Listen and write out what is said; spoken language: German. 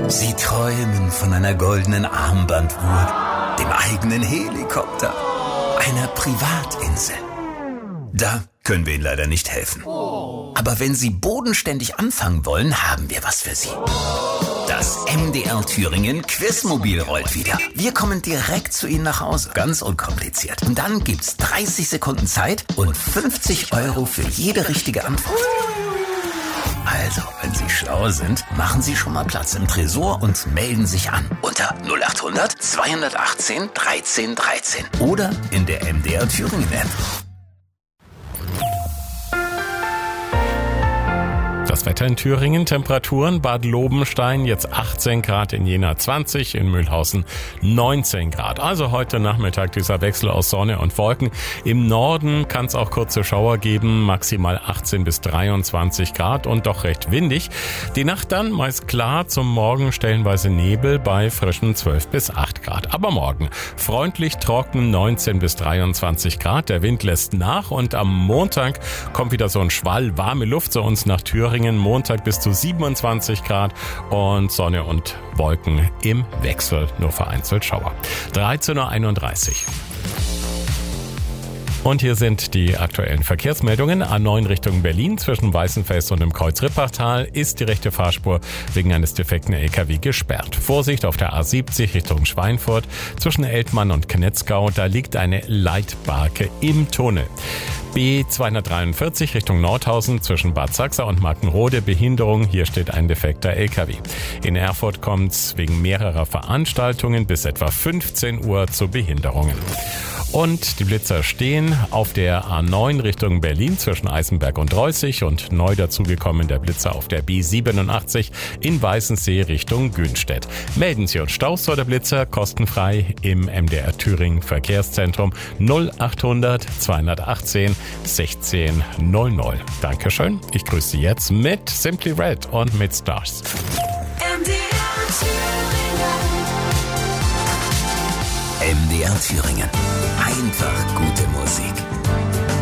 Sie träumen von einer goldenen Armbanduhr, dem eigenen Helikopter, einer Privatinsel. Da können wir Ihnen leider nicht helfen. Aber wenn Sie bodenständig anfangen wollen, haben wir was für Sie. Das MDR Thüringen Quizmobil rollt wieder. Wir kommen direkt zu Ihnen nach Hause, ganz unkompliziert. Und dann gibt's 30 Sekunden Zeit und 50 € für jede richtige Antwort. Also, wenn Sie schlau sind, machen Sie schon mal Platz im Tresor und melden sich an. Unter 0800 218 1313 oder in der MDR Thüringen App. Das Wetter in Thüringen, Temperaturen, Bad Lobenstein jetzt 18 Grad, in Jena 20, in Mühlhausen 19 Grad. Also heute Nachmittag dieser Wechsel aus Sonne und Wolken. Im Norden kann es auch kurze Schauer geben, maximal 18 bis 23 Grad und doch recht windig. Die Nacht dann meist klar, zum Morgen stellenweise Nebel bei frischen 12 bis 8 Grad. Aber morgen freundlich trocken 19 bis 23 Grad. Der Wind lässt nach und am Montag kommt wieder so ein Schwall warme Luft zu uns nach Thüringen. Montag bis zu 27 Grad und Sonne und Wolken im Wechsel, nur vereinzelt Schauer. 13:31 Uhr. Und hier sind die aktuellen Verkehrsmeldungen. A9 Richtung Berlin zwischen Weißenfels und dem Kreuz-Rippachtal ist die rechte Fahrspur wegen eines defekten LKW gesperrt. Vorsicht auf der A70 Richtung Schweinfurt zwischen Eltmann und Knetzgau, da liegt eine Leitbarke im Tunnel. B243 Richtung Nordhausen zwischen Bad Sachsa und Markenrode Behinderung. Hier steht ein defekter LKW. In Erfurt kommt es wegen mehrerer Veranstaltungen bis etwa 15 Uhr zu Behinderungen. Und die Blitzer stehen auf der A9 Richtung Berlin zwischen Eisenberg und Reußig und neu dazugekommen der Blitzer auf der B87 in Weißensee Richtung Günstedt. Melden Sie uns Staus oder Blitzer kostenfrei im MDR Thüringen Verkehrszentrum 0800 218 1600. Dankeschön. Ich grüße Sie jetzt mit Simply Red und mit Stars. MDR Thüringen. Einfach gute Musik.